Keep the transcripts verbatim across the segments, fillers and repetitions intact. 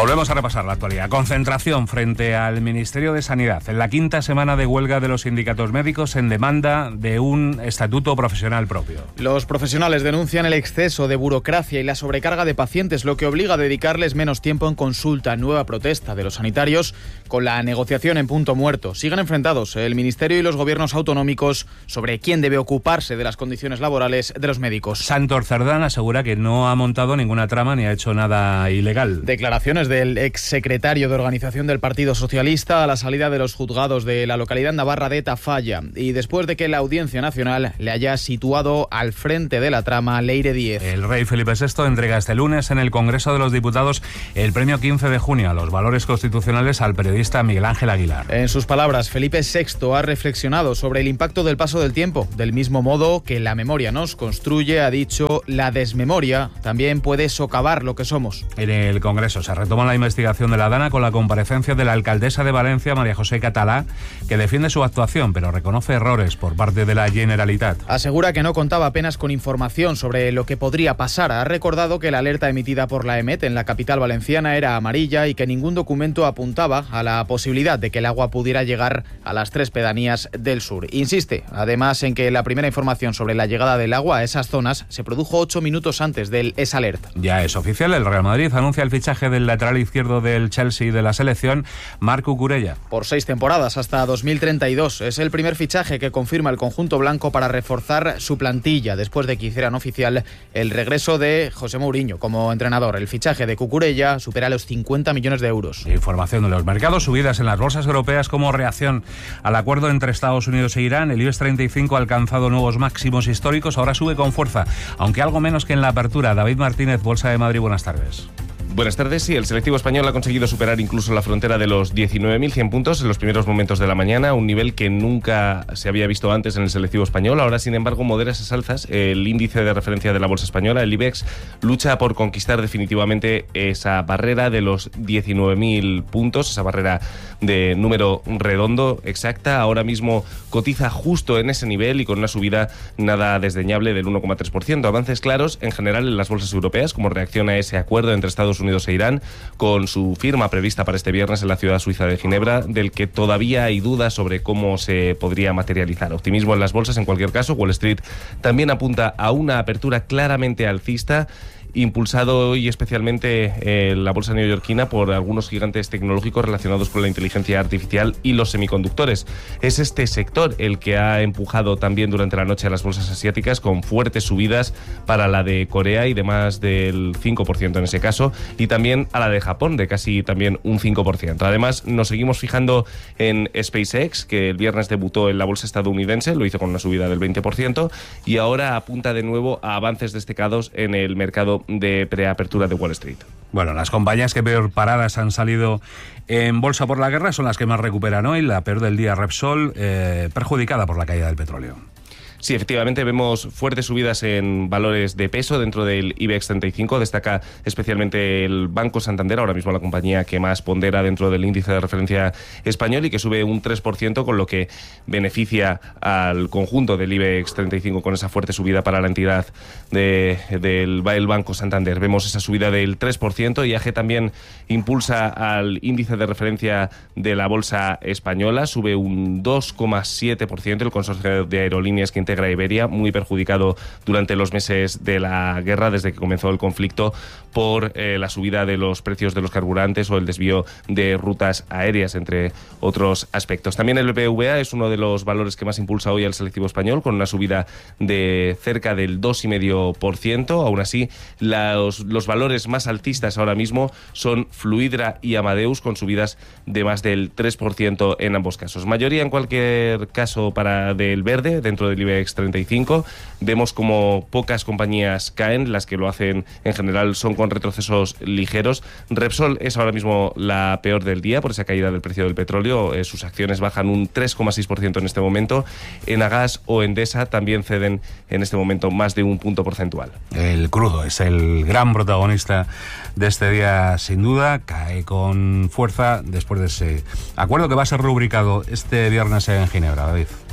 Volvemos a repasar la actualidad. Concentración frente al Ministerio de Sanidad en la quinta semana de huelga de los sindicatos médicos en demanda de un estatuto profesional propio. Los profesionales denuncian el exceso de burocracia y la sobrecarga de pacientes, lo que obliga a dedicarles menos tiempo en consulta. Nueva protesta de los sanitarios con la negociación en punto muerto. Siguen enfrentados el Ministerio y los gobiernos autonómicos sobre quién debe ocuparse de las condiciones laborales de los médicos. Santos Cerdán asegura que no ha montado ninguna trama ni ha hecho nada ilegal. Declaraciones del exsecretario de Organización del Partido Socialista a la salida de los juzgados de la localidad navarra de Tafalla y después de que la Audiencia Nacional le haya situado al frente de la trama Leire Díez. El rey Felipe sexto entrega este lunes en el Congreso de los Diputados el premio quince de junio a los valores constitucionales al periodista Miguel Ángel Aguilar. En sus palabras, Felipe sexto ha reflexionado sobre el impacto del paso del tiempo. Del mismo modo que la memoria nos construye, ha dicho, la desmemoria también puede socavar lo que somos. En el Congreso se retoma la investigación de la Dana con la comparecencia de la alcaldesa de Valencia, María José Catalá, que defiende su actuación, pero reconoce errores por parte de la Generalitat. Asegura que no contaba apenas con información sobre lo que podría pasar. Ha recordado que la alerta emitida por la EMET en la capital valenciana era amarilla y que ningún documento apuntaba a la posibilidad de que el agua pudiera llegar a las tres pedanías del sur. Insiste, además, en que la primera información sobre la llegada del agua a esas zonas se produjo ocho minutos antes del S-Alert. Ya es oficial, el Real Madrid anuncia el fichaje del lateral izquierdo del Chelsea de la selección, Marc Cucurella. Por seis temporadas hasta dos mil treinta y dos. Es el primer fichaje que confirma el conjunto blanco para reforzar su plantilla después de que hicieran oficial el regreso de José Mourinho como entrenador. El fichaje de Cucurella supera los cincuenta millones de euros. Información de los mercados, subidas en las bolsas europeas como reacción al acuerdo entre Estados Unidos e Irán. El IBEX treinta y cinco ha alcanzado nuevos máximos históricos, ahora sube con fuerza, aunque algo menos que en la apertura. David Martínez, Bolsa de Madrid, buenas tardes. Buenas tardes. Sí, el selectivo español ha conseguido superar incluso la frontera de los diecinueve mil cien puntos en los primeros momentos de la mañana, un nivel que nunca se había visto antes en el selectivo español. Ahora, sin embargo, modera esas alzas. El índice de referencia de la bolsa española, el IBEX, lucha por conquistar definitivamente esa barrera de los diecinueve mil puntos, esa barrera de número redondo exacta. Ahora mismo cotiza justo en ese nivel y con una subida nada desdeñable del uno coma tres por ciento. Avances claros en general en las bolsas europeas como reacción a ese acuerdo entre Estados Unidos e Irán, con su firma prevista para este viernes en la ciudad suiza de Ginebra, del que todavía hay dudas sobre cómo se podría materializar. Optimismo en las bolsas, en cualquier caso. Wall Street también apunta a una apertura claramente alcista, impulsado hoy especialmente eh, la bolsa neoyorquina por algunos gigantes tecnológicos relacionados con la inteligencia artificial y los semiconductores. Es este sector el que ha empujado también durante la noche a las bolsas asiáticas, con fuertes subidas para la de Corea y de más del cinco por ciento en ese caso, y también a la de Japón de casi también un cinco por ciento. Además, nos seguimos fijando en SpaceX, que el viernes debutó en la bolsa estadounidense, lo hizo con una subida del veinte por ciento, y ahora apunta de nuevo a avances destacados en el mercado de preapertura de Wall Street. Bueno, las compañías que peor paradas han salido en bolsa por la guerra son las que más recuperan hoy. La peor del día, Repsol, eh, perjudicada por la caída del petróleo. Sí, efectivamente vemos fuertes subidas en valores de peso dentro del IBEX treinta y cinco. Destaca especialmente el Banco Santander, ahora mismo la compañía que más pondera dentro del índice de referencia español y que sube un tres por ciento, con lo que beneficia al conjunto del IBEX treinta y cinco con esa fuerte subida para la entidad de, del el Banco Santander. Vemos esa subida del tres por ciento. I A G también impulsa al índice de referencia de la bolsa española, sube un dos coma siete por ciento. El consorcio de aerolíneas que integra Iberia, muy perjudicado durante los meses de la guerra, desde que comenzó el conflicto, por eh, la subida de los precios de los carburantes o el desvío de rutas aéreas, entre otros aspectos. También el B B V A es uno de los valores que más impulsa hoy al selectivo español, con una subida de cerca del dos coma cinco por ciento. Aún así, los, los valores más altistas ahora mismo son Fluidra y Amadeus, con subidas de más del tres por ciento en ambos casos. Mayoría, en cualquier caso, para del verde, dentro del IBEX treinta y cinco. Vemos como pocas compañías caen, las que lo hacen en general son con retrocesos ligeros. Repsol es ahora mismo la peor del día por esa caída del precio del petróleo. Eh, sus acciones bajan un tres coma seis por ciento en este momento. Enagas o Endesa también ceden en este momento más de un punto porcentual. El crudo es el gran protagonista de este día, sin duda. Cae con fuerza después de ese acuerdo que va a ser rubricado este viernes en Ginebra, David.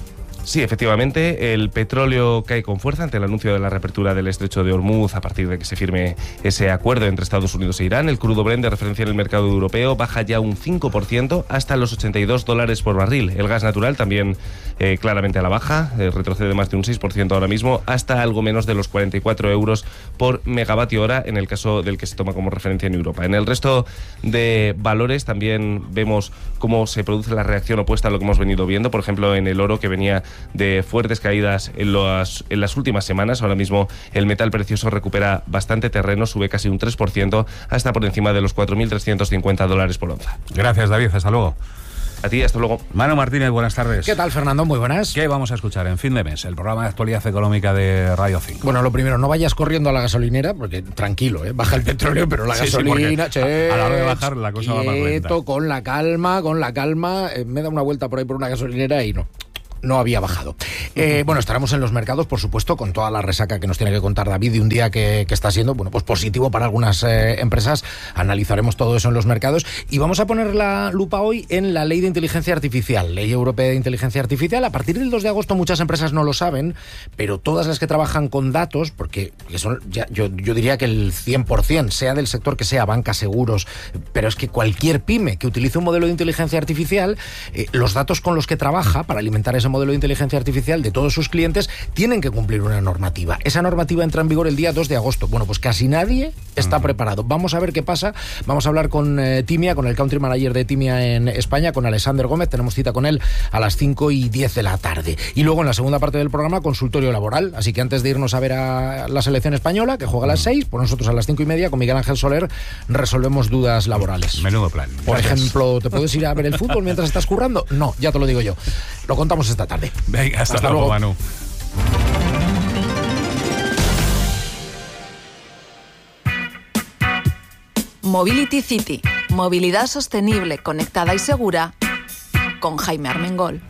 Sí, efectivamente, el petróleo cae con fuerza ante el anuncio de la reapertura del estrecho de Hormuz a partir de que se firme ese acuerdo entre Estados Unidos e Irán. El crudo Brent de referencia en el mercado europeo baja ya un cinco por ciento hasta los ochenta y dos dólares por barril. El gas natural también eh, claramente a la baja, eh, retrocede más de un seis por ciento ahora mismo hasta algo menos de los cuarenta y cuatro euros por megavatio hora en el caso del que se toma como referencia en Europa. En el resto de valores también vemos cómo se produce la reacción opuesta a lo que hemos venido viendo, por ejemplo en el oro, que venía de fuertes caídas en, los, en las últimas semanas. Ahora mismo el metal precioso recupera bastante terreno, sube casi un tres por ciento hasta por encima de los cuatro mil trescientos cincuenta dólares por onza. Gracias, David, hasta luego. A ti, hasta luego. Manu Martínez, buenas tardes. ¿Qué tal, Fernando? Muy buenas. ¿Qué vamos a escuchar en Fin de Mes, el programa de actualidad económica de Radio cinco? Bueno, lo primero, no vayas corriendo a la gasolinera, porque tranquilo, ¿eh? Baja el petróleo, pero la sí, gasolina... Sí, a, a la hora de bajar la cosa va más lenta. Con la calma, con la calma. Eh, me da una vuelta por ahí por una gasolinera y no... no había bajado. Eh, bueno, estaremos en los mercados, por supuesto, con toda la resaca que nos tiene que contar David de un día que, que está siendo, bueno, pues positivo para algunas eh, empresas. Analizaremos todo eso en los mercados y vamos a poner la lupa hoy en la Ley de Inteligencia Artificial, Ley Europea de Inteligencia Artificial. A partir del dos de agosto muchas empresas no lo saben, pero todas las que trabajan con datos, porque son, ya, yo, yo diría que el cien por ciento, sea del sector que sea, banca, seguros, pero es que cualquier pyme que utilice un modelo de inteligencia artificial, eh, los datos con los que trabaja para alimentar ese modelo de inteligencia artificial de todos sus clientes tienen que cumplir una normativa. Esa normativa entra en vigor el día dos de agosto. Bueno, pues casi nadie está uh-huh. preparado. Vamos a ver qué pasa. Vamos a hablar con eh, Timia, con el country manager de Timia en España, con Alexander Gómez. Tenemos cita con él a las cinco y diez de la tarde. Y luego en la segunda parte del programa, consultorio laboral. Así que antes de irnos a ver a la selección española, que juega a las seis, pues nosotros a las cinco y media con Miguel Ángel Soler resolvemos dudas laborales. Menudo plan. Por Gracias. ejemplo, ¿te puedes ir a ver el fútbol mientras estás currando? No, ya te lo digo yo. Lo contamos esta tarde. Venga, hasta, hasta luego, luego, Manu. Mobility City. Movilidad sostenible, conectada y segura. Con Jaime Armengol.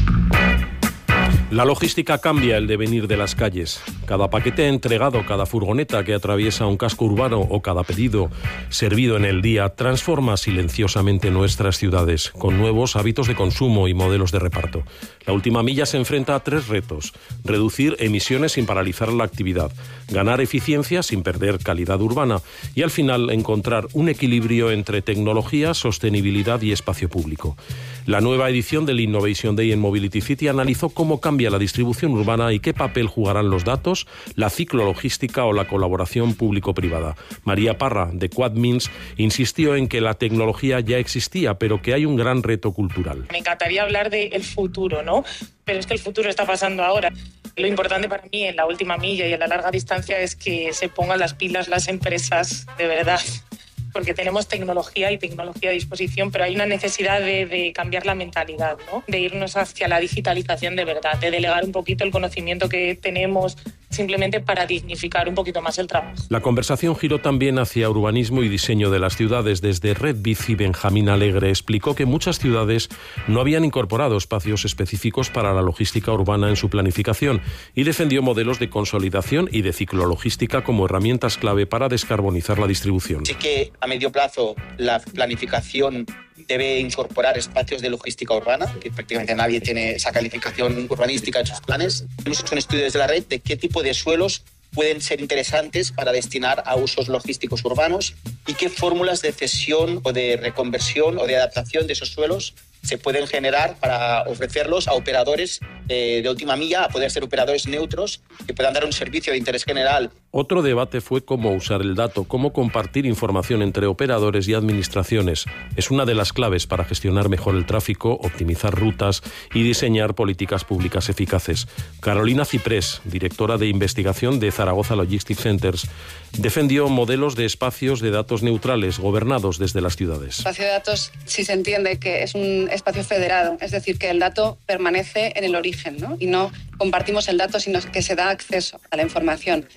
La logística cambia el devenir de las calles. Cada paquete entregado, cada furgoneta que atraviesa un casco urbano o cada pedido servido en el día transforma silenciosamente nuestras ciudades con nuevos hábitos de consumo y modelos de reparto. La última milla se enfrenta a tres retos: reducir emisiones sin paralizar la actividad, ganar eficiencia sin perder calidad urbana y al final encontrar un equilibrio entre tecnología, sostenibilidad y espacio público. La nueva edición del Innovation Day en Mobility City analizó cómo cambia la distribución urbana y qué papel jugarán los datos, la ciclologística o la colaboración público-privada. María Parra, de Quadmeans, insistió en que la tecnología ya existía, pero que hay un gran reto cultural. Me encantaría hablar del futuro, ¿no? Pero es que el futuro está pasando ahora. Lo importante para mí en la última milla y en la larga distancia es que se pongan las pilas las empresas de verdad. Porque tenemos tecnología y tecnología a disposición, pero hay una necesidad de, de cambiar la mentalidad, ¿no? De irnos hacia la digitalización de verdad, de delegar un poquito el conocimiento que tenemos simplemente para dignificar un poquito más el trabajo. La conversación giró también hacia urbanismo y diseño de las ciudades. Desde Red Bici, Benjamín Alegre explicó que muchas ciudades no habían incorporado espacios específicos para la logística urbana en su planificación y defendió modelos de consolidación y de ciclologística como herramientas clave para descarbonizar la distribución. Sí que a medio plazo la planificación debe incorporar espacios de logística urbana, que prácticamente nadie tiene esa calificación urbanística en sus planes. Hemos hecho un estudio desde la red de qué tipo de suelos pueden ser interesantes para destinar a usos logísticos urbanos y qué fórmulas de cesión o de reconversión o de adaptación de esos suelos se pueden generar para ofrecerlos a operadores eh, de última milla, a poder ser operadores neutros que puedan dar un servicio de interés general. Otro debate fue cómo usar el dato, cómo compartir información entre operadores y administraciones. Es una de las claves para gestionar mejor el tráfico, optimizar rutas y diseñar políticas públicas eficaces. Carolina Ciprés, directora de investigación de Zaragoza Logistics Centers, defendió modelos de espacios de datos neutrales, gobernados desde las ciudades. El espacio de datos, si se entiende que es un espacio federado, es decir, que el dato permanece en el origen, ¿no? Y no compartimos el dato, sino que se da acceso a la información. Entonces,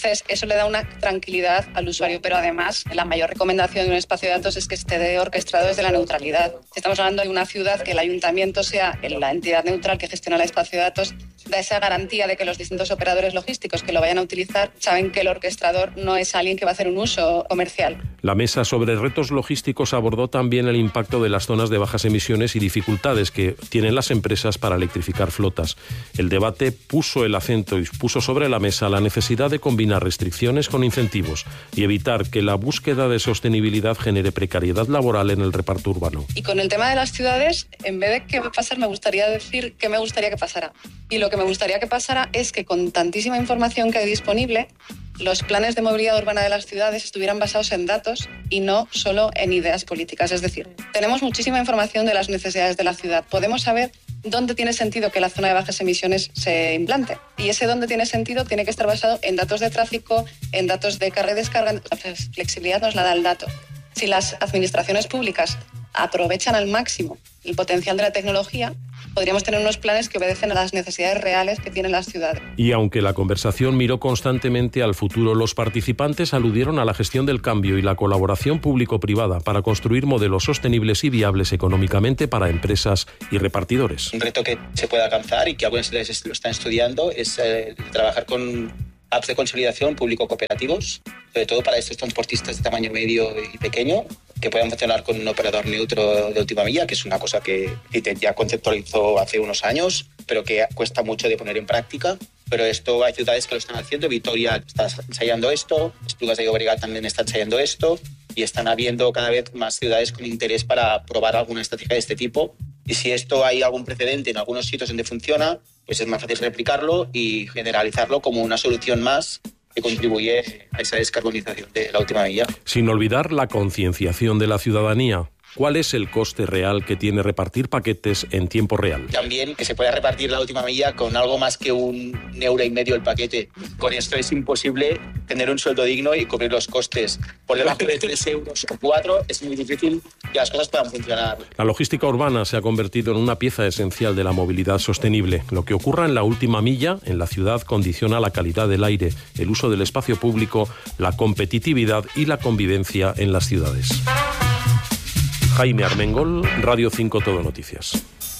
Entonces, eso le da una tranquilidad al usuario, pero además, la mayor recomendación de un espacio de datos es que esté orquestado desde la neutralidad. Si estamos hablando de una ciudad, que el ayuntamiento sea la entidad neutral que gestiona el espacio de datos, da esa garantía de que los distintos operadores logísticos que lo vayan a utilizar saben que el orquestador no es alguien que va a hacer un uso comercial. La mesa sobre retos logísticos abordó también el impacto de las zonas de bajas emisiones y dificultades que tienen las empresas para electrificar flotas. El debate puso el acento y puso sobre la mesa la necesidad de combinar restricciones con incentivos y evitar que la búsqueda de sostenibilidad genere precariedad laboral en el reparto urbano. Y con el tema de las ciudades, en vez de qué va a pasar, me gustaría decir qué me gustaría que pasara. Y lo que me gustaría que pasara es que con tantísima información que hay disponible, los planes de movilidad urbana de las ciudades estuvieran basados en datos y no solo en ideas políticas. Es decir, tenemos muchísima información de las necesidades de la ciudad. Podemos saber dónde tiene sentido que la zona de bajas emisiones se implante. Y ese dónde tiene sentido tiene que estar basado en datos de tráfico, en datos de carga y descarga. La flexibilidad nos la da el dato. Si las administraciones públicas aprovechan al máximo el potencial de la tecnología, podríamos tener unos planes que obedecen a las necesidades reales que tienen las ciudades. Y aunque la conversación miró constantemente al futuro, los participantes aludieron a la gestión del cambio y la colaboración público-privada para construir modelos sostenibles y viables económicamente para empresas y repartidores. Un reto que se puede alcanzar y que algunas ciudades lo están estudiando es eh, trabajar con apps de consolidación público-cooperativos, sobre todo para estos transportistas de tamaño medio y pequeño, que puedan funcionar con un operador neutro de última milla, que es una cosa que I T E ya conceptualizó hace unos años, pero que cuesta mucho de poner en práctica. Pero esto hay ciudades que lo están haciendo. Vitoria está ensayando esto, Esplugas de Llobregat también está ensayando esto, y están habiendo cada vez más ciudades con interés para probar alguna estrategia de este tipo. Y si esto hay algún precedente en algunos sitios donde funciona, pues es más fácil replicarlo y generalizarlo como una solución más que contribuye a esa descarbonización de la última milla. Sin olvidar la concienciación de la ciudadanía. ¿Cuál es el coste real que tiene repartir paquetes en tiempo real? También que se pueda repartir la última milla con algo más que un euro y medio el paquete. Con esto es imposible tener un sueldo digno y cubrir los costes. Por debajo de tres euros o cuatro es muy difícil que las cosas puedan funcionar. La logística urbana se ha convertido en una pieza esencial de la movilidad sostenible. Lo que ocurra en la última milla en la ciudad condiciona la calidad del aire, el uso del espacio público, la competitividad y la convivencia en las ciudades. Jaime Armengol, Radio cinco Todo Noticias.